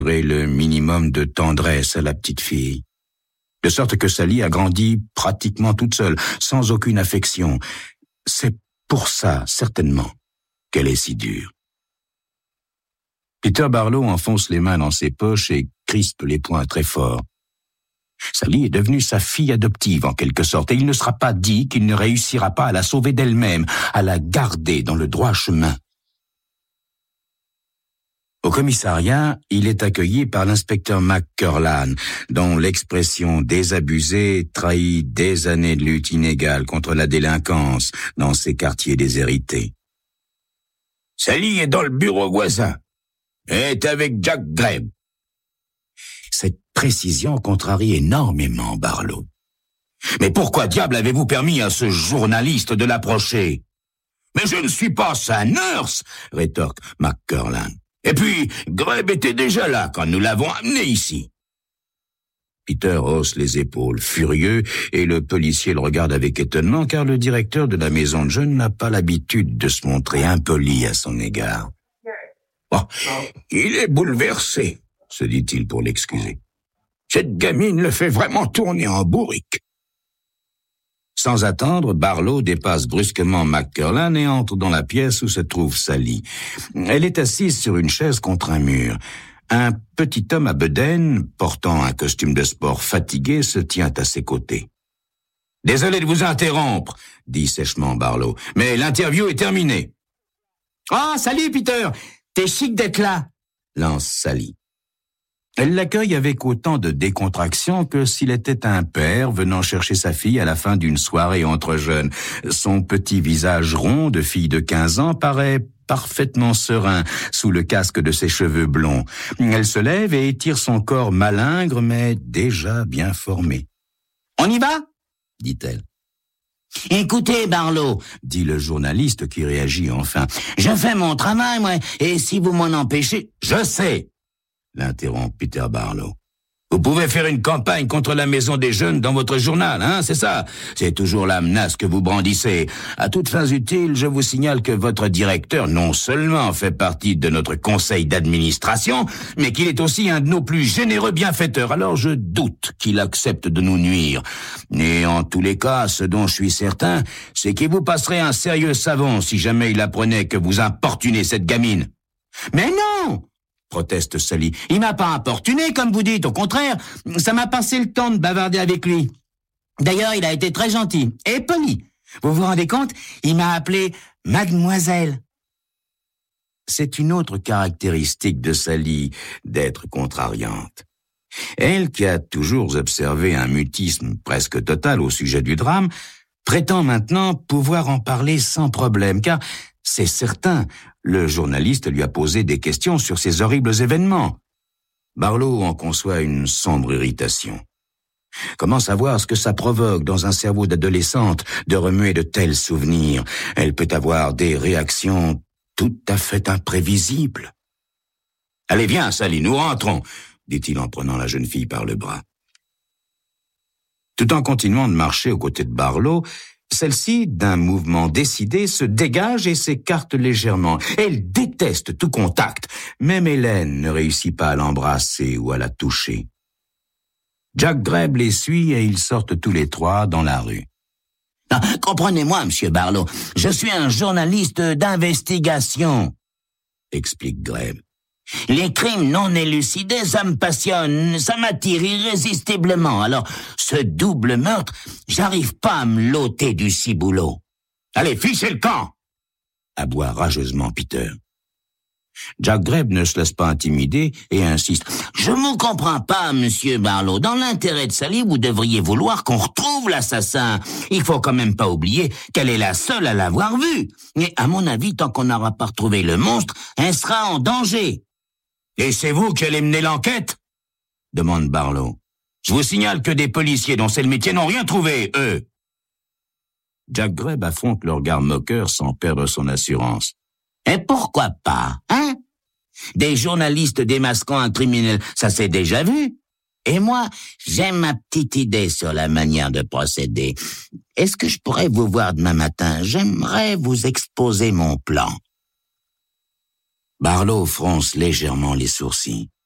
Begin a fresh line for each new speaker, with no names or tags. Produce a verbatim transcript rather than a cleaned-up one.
le minimum de tendresse à la petite fille. De sorte que Sally a grandi pratiquement toute seule, sans aucune affection. C'est pour ça, certainement, qu'elle est si dure. Peter Barlow enfonce les mains dans ses poches et crispe les poings très fort. Sally est devenue sa fille adoptive en quelque sorte, et il ne sera pas dit qu'il ne réussira pas à la sauver d'elle-même, à la garder dans le droit chemin. Au commissariat, il est accueilli par l'inspecteur McCurlan, dont l'expression désabusée trahit des années de lutte inégale contre la délinquance dans ces quartiers déshérités. Sally est dans le bureau voisin. Elle est avec Jack Greb. Cette précision contrarie énormément Barlow. Mais pourquoi diable avez-vous permis à ce journaliste de l'approcher? Mais je ne suis pas sa nurse, rétorque McCurlan. Et puis, Greb était déjà là quand nous l'avons amené ici. Peter hausse les épaules, furieux, et le policier le regarde avec étonnement car le directeur de la maison de jeunes n'a pas l'habitude de se montrer impoli à son égard. Oh, il est bouleversé, se dit-il pour l'excuser. Cette gamine le fait vraiment tourner en bourrique. Sans attendre, Barlow dépasse brusquement McCurlan et entre dans la pièce où se trouve Sally. Elle est assise sur une chaise contre un mur. Un petit homme à bedaine, portant un costume de sport fatigué, se tient à ses côtés. « Désolé de vous interrompre, » dit sèchement Barlow, « mais l'interview est terminée. »« Ah, salut Peter, t'es chic d'être là » lance Sally. Elle l'accueille avec autant de décontraction que s'il était un père venant chercher sa fille à la fin d'une soirée entre jeunes. Son petit visage rond de fille de quinze ans paraît parfaitement serein sous le casque de ses cheveux blonds. Elle se lève et étire son corps malingre mais déjà bien formé. « On y va ?» dit-elle. « Écoutez, Barlow, » dit le journaliste qui réagit enfin, « je fais mon travail, moi, et si vous m'en empêchez... »« Je sais !» l'interrompt Peter Barlow. Vous pouvez faire une campagne contre la maison des jeunes dans votre journal, hein, c'est ça? C'est toujours la menace que vous brandissez. À toutes fins utiles, je vous signale que votre directeur non seulement fait partie de notre conseil d'administration, mais qu'il est aussi un de nos plus généreux bienfaiteurs. Alors je doute qu'il accepte de nous nuire. Et en tous les cas, ce dont je suis certain, c'est qu'il vous passerait un sérieux savon si jamais il apprenait que vous importunez cette gamine. Mais non! Proteste Sally. Il m'a pas importuné, comme vous dites. Au contraire, ça m'a passé le temps de bavarder avec lui. D'ailleurs, il a été très gentil et poli. Vous vous rendez compte? Il m'a appelé mademoiselle. C'est une autre caractéristique de Sally d'être contrariante. Elle, qui a toujours observé un mutisme presque total au sujet du drame, prétend maintenant pouvoir en parler sans problème, car c'est certain, le journaliste lui a posé des questions sur ces horribles événements. Barlow en conçoit une sombre irritation. Comment savoir ce que ça provoque dans un cerveau d'adolescente de remuer de tels souvenirs? Elle peut avoir des réactions tout à fait imprévisibles. « Allez, viens, Sally, nous rentrons », dit-il en prenant la jeune fille par le bras. Tout en continuant de marcher aux côtés de Barlow, celle-ci, d'un mouvement décidé, se dégage et s'écarte légèrement. Elle déteste tout contact. Même Hélène ne réussit pas à l'embrasser ou à la toucher. Jack Greb les suit et ils sortent tous les trois dans la rue. Ah, comprenez-moi, monsieur Barlow, je suis un journaliste d'investigation, explique Greb. Les crimes non élucidés, ça me passionne, ça m'attire irrésistiblement. Alors, ce double meurtre, j'arrive pas à me l'ôter du ciboulot. Allez, fichez le camp! Aboie rageusement Peter. Jack Greb ne se laisse pas intimider et insiste. Je ne comprends pas, monsieur Barlow. Dans l'intérêt de Sally, vous devriez vouloir qu'on retrouve l'assassin. Il faut quand même pas oublier qu'elle est la seule à l'avoir vu. Et à mon avis, tant qu'on n'aura pas retrouvé le monstre, elle sera en danger. Et c'est vous qui allez mener l'enquête? Demande Barlow. Je vous signale que des policiers dont c'est le métier n'ont rien trouvé, eux. Jack Greb affronte le regard moqueur sans perdre son assurance. Et pourquoi pas, hein? Des journalistes démasquant un criminel, ça s'est déjà vu. Et moi, j'ai ma petite idée sur la manière de procéder. Est-ce que je pourrais vous voir demain matin? J'aimerais vous exposer mon plan. Barlow fronce légèrement les sourcils.